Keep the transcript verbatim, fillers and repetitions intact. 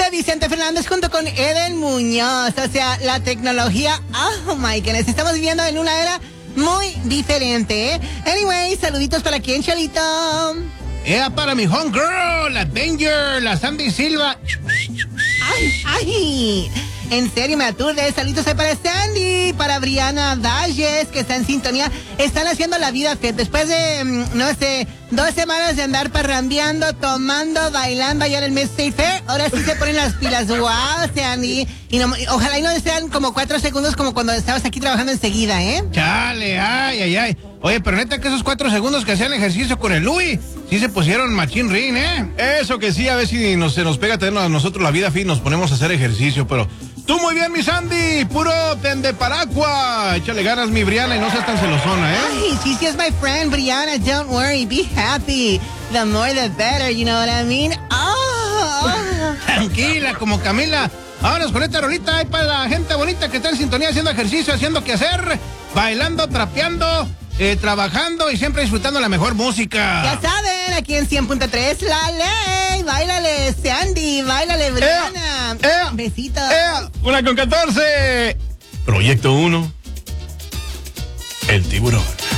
de Vicente Fernández junto con Eden Muñoz. O sea, la tecnología, oh my goodness, estamos viviendo en una era muy diferente, ¿eh? Anyway, saluditos para quién, Chalito. Era para mi homegirl, la Danger, la Sandy Silva. Ay, ay. En serio, me aturde. Saludos ahí para Sandy, para Briana Valles, que está en sintonía. Están haciendo la vida fit. Después de, no sé, dos semanas de andar parrandeando, tomando, bailando allá en el Mid-State Fair, ahora sí se ponen las pilas. Wow, Sandy. Y no, ojalá y no sean como cuatro segundos como cuando estabas aquí trabajando enseguida, ¿eh? Chale, ay, ay, ay. Oye, pero neta que esos cuatro segundos que hacían ejercicio con el Louis, sí se pusieron machín ring, ¿eh? Eso que sí, a ver si nos, se nos pega tener a nosotros la vida fit, nos ponemos a hacer ejercicio, pero... Tú muy bien, mi Sandy, puro tende paragua. Échale ganas, mi Briana, y no seas tan celosona, ¿eh? Ay, she's just my friend, Brianna, don't worry, be happy. The more the better, you know what I mean? Oh. Tranquila, como Camila. Vámonos con esta rolita ahí para la gente bonita que está en sintonía haciendo ejercicio, haciendo que hacer, bailando, trapeando, eh, trabajando y siempre disfrutando la mejor música. Ya saben, aquí en cien punto tres, La Ley. Báilale, Sandy, báilale, Brianna. Eh, eh, Besitos. Eh, una con catorce. Proyecto uno. El tiburón.